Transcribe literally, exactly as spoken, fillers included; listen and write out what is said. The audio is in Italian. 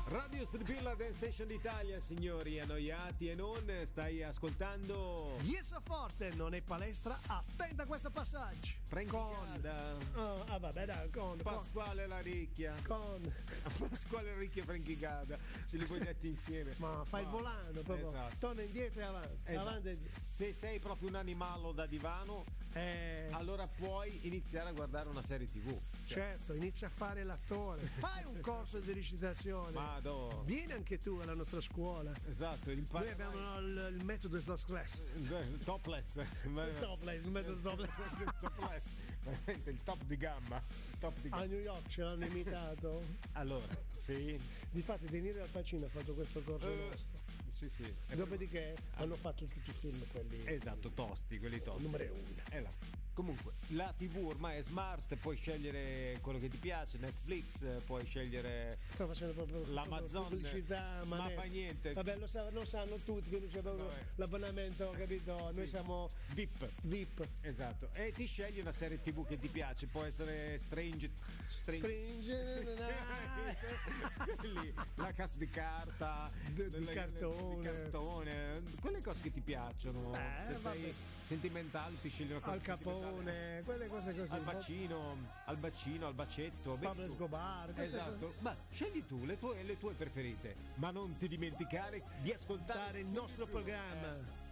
Radio Stripilla Dance Station d'Italia, signori annoiati e non, stai ascoltando Yes Forte, non è palestra, attenta a questo passaggio. Con oh, ah vabbè dai, con Pasquale La Ricchia. Con Pasquale Ricchia e Franchi Gada, se li puoi detti insieme. Ma fai Ma, il volano proprio, esatto. torna indietro e avanti, Esatto. avanti e indietro. Se sei proprio un animale da divano, Eh, allora puoi iniziare a guardare una serie tivù. certo, inizia a fare l'attore, fai un corso di recitazione. Vado. Vieni anche tu alla nostra scuola. Esatto, Noi impara. abbiamo il, il metodo slash class. Topless. Topless, il metodo topless. Topless. Veramente il top di gamma. Top di A gamma. New York ce l'hanno imitato. Allora, sì. Difatti De Niro e Al Pacino ha fatto questo corso Eh, nostro. sì, sì. Dopodiché hanno fatto tutti i film quelli. Esatto, tosti, quelli tosti. Numero uno. E là. Comunque, la tivù ormai è smart, puoi scegliere quello che ti piace, Netflix, puoi scegliere Sto facendo proprio l'Amazon, pubblicità, ma ne- fa niente. Vabbè, lo, sa- lo sanno tutti che noi abbiamo Vabbè. l'abbonamento, capito? Noi Sì. siamo V I P. V I P. Esatto. E ti scegli una serie tivù che ti piace, può essere Strange Stringe Lì, la cassa di carta Di- di le- cartone. di cartone, quelle cose che ti piacciono. Eh, Se sei vabbè. sentimentale ti scegli una cosa Al Capone, quelle cose così. al bacino, al bacino, al bacetto. vedi Pablo tu. Escobar, queste Esatto, ma scegli tu le tue, le tue preferite, ma non ti dimenticare di ascoltare Dare il nostro programma.